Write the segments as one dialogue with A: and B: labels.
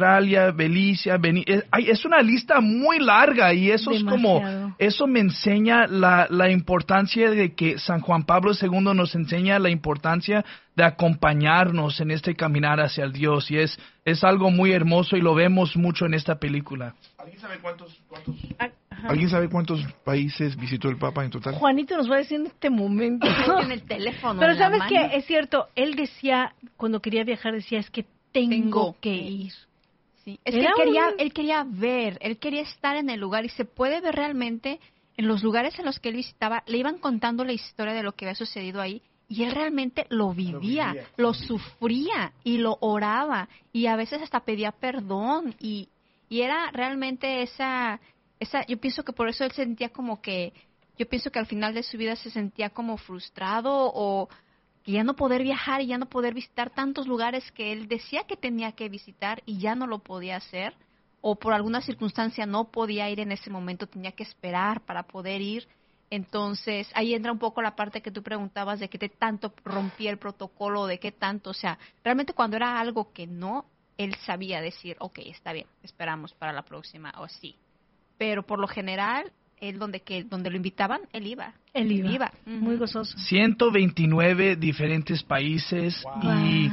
A: Australia, Belice, es una lista muy larga y eso
B: Demasiado.
A: eso me enseña la importancia de que San Juan Pablo II nos enseña la importancia de acompañarnos en este caminar hacia el Dios y es algo muy hermoso y lo vemos mucho en esta película.
C: ¿Alguien sabe
B: Ajá.
C: ¿Alguien sabe cuántos países visitó el Papa en total?
B: Juanito nos va a decir en este momento.
D: En el teléfono.
B: Pero
D: en la
B: ¿sabes
D: mano.
B: qué? Es cierto, él decía, cuando quería viajar, decía, es que tengo que ir.
D: Sí, es que él quería ver, él quería estar en el lugar y se puede ver realmente en los lugares en los que él visitaba, le iban contando la historia de lo que había sucedido ahí y él realmente lo vivía, lo sufría y lo oraba y a veces hasta pedía perdón y era realmente esa, yo pienso que por eso él sentía como que, yo pienso que al final de su vida se sentía como frustrado o que ya no poder viajar y ya no poder visitar tantos lugares que él decía que tenía que visitar y ya no lo podía hacer, o por alguna circunstancia no podía ir en ese momento, tenía que esperar para poder ir. Entonces, ahí entra un poco la parte que tú preguntabas de qué tanto rompía el protocolo, de qué tanto, o sea, realmente cuando era algo que no, él sabía decir, ok, está bien, esperamos para la próxima, o sí. Pero por lo general, él donde lo invitaban, él iba.
B: Él iba. Muy gozoso.
A: 129 diferentes países y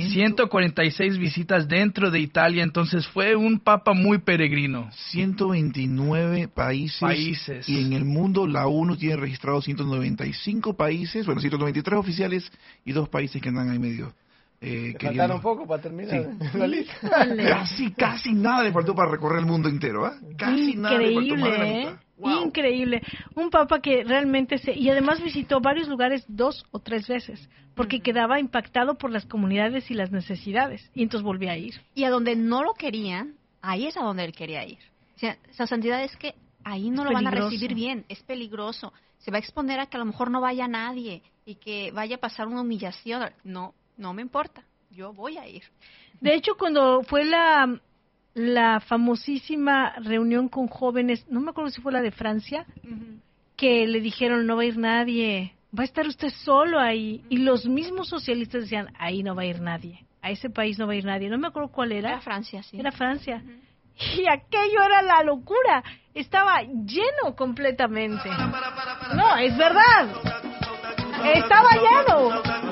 A: 146 visitas dentro de Italia, entonces fue un papa muy peregrino.
C: 129 países. Y en el mundo la ONU tiene registrados 195 países, bueno, 193 oficiales y 2 países que andan ahí medio.
E: Faltaron un poco para terminar la lista.
C: Casi nada le faltó para recorrer el mundo entero, ¿eh? Casi nada le faltó, más de la mitad. Wow.
B: Increíble. Un papa que realmente y además visitó varios lugares 2 o 3 veces, porque quedaba impactado por las comunidades y las necesidades, y entonces volvía a ir.
D: Y a donde no lo querían, ahí es a donde él quería ir. O sea, esa santidad es que ahí no lo van a recibir bien, es peligroso. Se va a exponer a que a lo mejor no vaya nadie y que vaya a pasar una humillación. No me importa, yo voy a ir.
B: De hecho, cuando fue la famosísima reunión con jóvenes, no me acuerdo si fue la de Francia, que le dijeron no va a ir nadie, va a estar usted solo ahí. Y los mismos socialistas decían, ahí no va a ir nadie, a ese país no va a ir nadie. No me acuerdo cuál era.
D: Era Francia, sí.
B: Era Francia. Y aquello era la locura, estaba lleno completamente. No, es verdad, estaba lleno.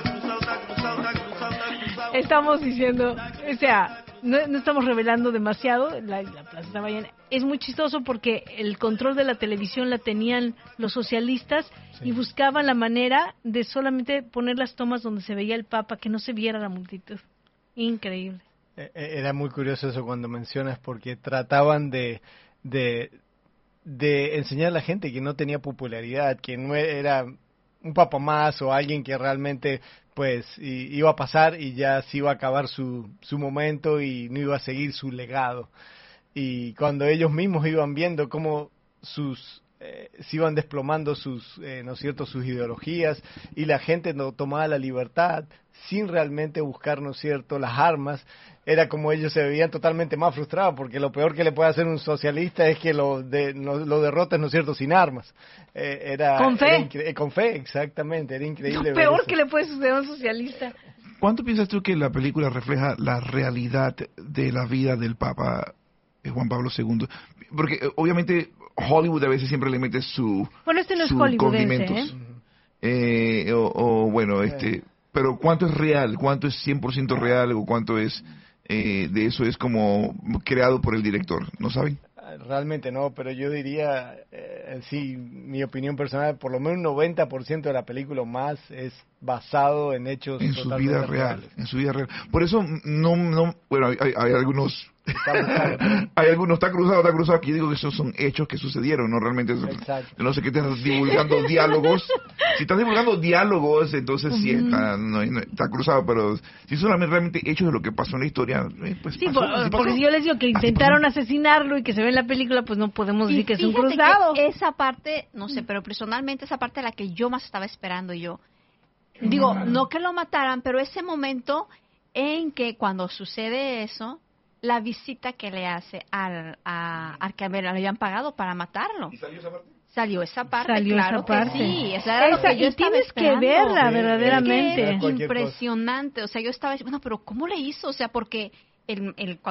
B: Estamos diciendo, o sea, no estamos revelando demasiado, la plaza estaba llena. Es muy chistoso porque el control de la televisión la tenían los socialistas y buscaban la manera de solamente poner las tomas donde se veía el Papa, que no se viera la multitud. Increíble.
E: Era muy curioso eso cuando mencionas, porque trataban de enseñar a la gente que no tenía popularidad, que no era un papa más o alguien que realmente pues iba a pasar y ya se iba a acabar su momento y no iba a seguir su legado. Y cuando ellos mismos iban viendo cómo se iban desplomando ¿no es cierto?, sus ideologías, y la gente no tomaba la libertad sin realmente buscar, ¿no es cierto?, las armas, era como ellos se veían totalmente más frustrados, porque lo peor que le puede hacer un socialista es que lo derroten, ¿no es cierto?, sin armas.
B: Con fe.
E: Con fe, exactamente, era increíble.
B: Lo peor que le puede suceder a un socialista.
C: ¿Cuánto piensas tú que la película refleja la realidad de la vida del Papa Juan Pablo II? Porque obviamente Hollywood a veces siempre le mete
B: bueno, este no es
C: sus
B: hollywoodense,
C: condimentos. Pero ¿cuánto es real? ¿Cuánto es 100% real? ¿O cuánto es de eso es como creado por el director? ¿No saben?
E: Realmente no, pero yo diría, sí, mi opinión personal, por lo menos un 90% de la película o más es basado en hechos
C: en su vida real, en su vida real. Por eso bueno, hay algunos está cruzado aquí, digo que esos son hechos que sucedieron, no realmente no sé qué estás divulgando diálogos. Si estás divulgando diálogos, entonces sí está cruzado, pero si son realmente hechos de lo que pasó en la historia, pues
B: sí,
C: pasó,
B: porque si yo les digo que intentaron asesinarlo y que se ve en la película, pues no podemos decir que es un
D: fíjate
B: cruzado.
D: Que esa parte, no sé, pero personalmente esa parte es la que yo más estaba esperando yo. Digo, no que lo mataran, pero ese momento en que cuando sucede eso, la visita que le hace al que le habían pagado para matarlo.
C: ¿Y salió esa parte?
D: Salió esa parte, claro que sí. Esa era lo que yo
B: y
D: estaba
B: tienes
D: esperando.
B: que verla verdaderamente.
D: Es que es impresionante. O sea, yo estaba diciendo, bueno, pero ¿cómo le hizo? O sea, porque cuando